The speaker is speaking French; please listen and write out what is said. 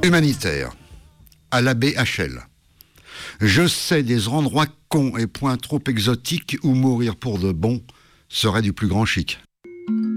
Humanitaire, à la BHL. Je sais des endroits cons et point trop exotiques où mourir pour de bon serait du plus grand chic.